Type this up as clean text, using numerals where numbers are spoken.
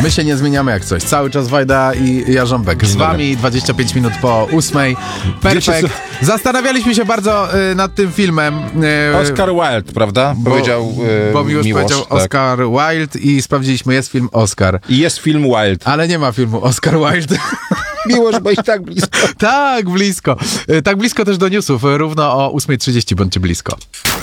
My się nie zmieniamy jak coś. Cały czas Wajda i Jarząbek. Z wami 25 minut po 8. Perfekt. Zastanawialiśmy się bardzo nad tym filmem. Oscar Wilde, prawda? Powiedział Bo Miłosz powiedział tak. Oscar Wilde i sprawdziliśmy, jest film Oscar. I jest film Wilde. Ale nie ma filmu Oscar Wilde. Miłosz, byłeś tak blisko. Tak blisko. Tak blisko też do newsów. Równo o 8:30 bądźcie blisko.